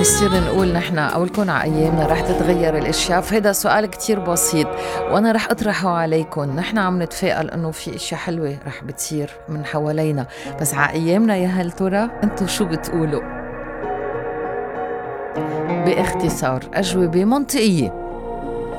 بيصير نقول نحن أو الكون على أيامنا رح تتغير الأشياء؟ فهذا سؤال كتير بسيط وأنا رح أطرحه عليكم. نحن عم نتفائل أنه في أشياء حلوة رح بتصير من حوالينا، بس على أيامنا يا هل ترى أنتوا شو بتقولوا؟ باختصار أجوبة منطقية.